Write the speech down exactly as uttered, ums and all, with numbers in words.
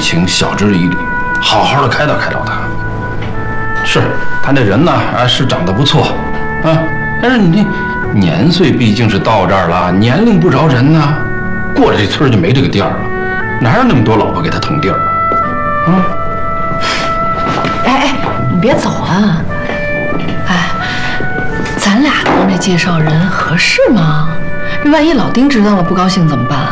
情，晓之以理，好好的开导开导他。是他那人呢，啊是长得不错，啊，但是你这年岁毕竟是到这儿了，年龄不饶人呐，过了这村就没这个店了，哪有那么多老婆给他腾地儿啊？啊！ 哎哎，你别走啊！哎，咱俩当这介绍人合适吗？这万一老丁知道了不高兴怎么办啊？